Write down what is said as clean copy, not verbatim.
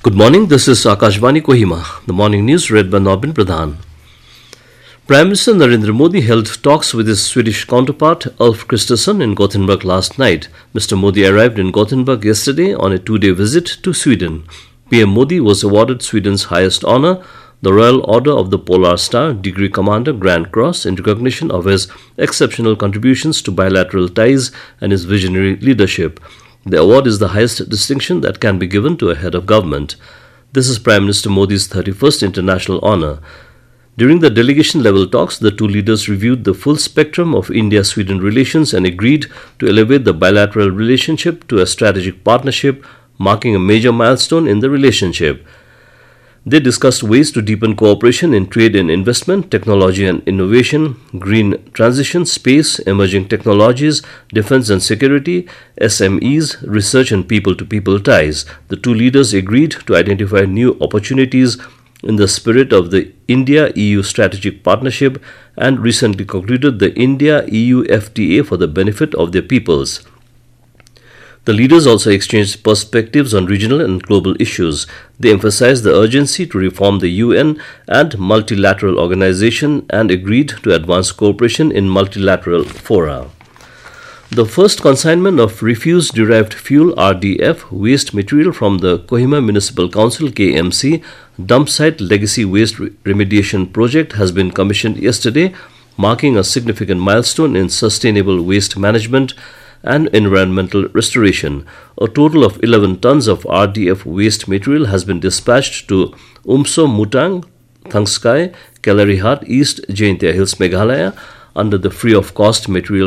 Good morning, this is Akashvani Kohima. The morning news read by Nobin Pradhan. Prime Minister Narendra Modi held talks with his Swedish counterpart Ulf Kristersson in Gothenburg last night. Mr. Modi arrived in Gothenburg yesterday on a two-day visit to Sweden. PM Modi was awarded Sweden's highest honor, the Royal Order of the Polar Star Degree Commander Grand Cross, in recognition of his exceptional contributions to bilateral ties and his visionary leadership. The award is the highest distinction that can be given to a head of government. This is Prime Minister Modi's 31st international honor. During the delegation-level talks, the two leaders reviewed the full spectrum of India-Sweden relations and agreed to elevate the bilateral relationship to a strategic partnership, marking a major milestone in the relationship. They discussed ways to deepen cooperation in trade and investment, technology and innovation, green transition, space, emerging technologies, defense and security, SMEs, research and people-to-people ties. The two leaders agreed to identify new opportunities in the spirit of the India-EU strategic partnership and recently concluded the India-EU FTA for the benefit of their peoples. The leaders also exchanged perspectives on regional and global issues. They emphasized the urgency to reform the UN and multilateral organization and agreed to advance cooperation in multilateral fora. The first consignment of refuse-derived fuel RDF waste material from the Kohima Municipal Council KMC dump site legacy waste remediation project has been commissioned yesterday, marking a significant milestone in sustainable waste management and environmental restoration. A total of 11 tons of RDF waste material has been dispatched to Umso Mutang, Thangskai, Kalarihat, East Jaintia Hills, Meghalaya under the free of cost material